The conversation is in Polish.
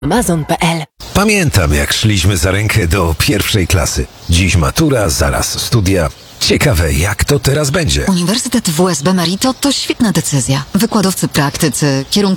Amazon.pl. Pamiętam, jak szliśmy za rękę do pierwszej klasy. Dziś matura, zaraz studia. Ciekawe, jak to teraz będzie. Uniwersytet WSB Merito to świetna decyzja. Wykładowcy praktycy, kierunki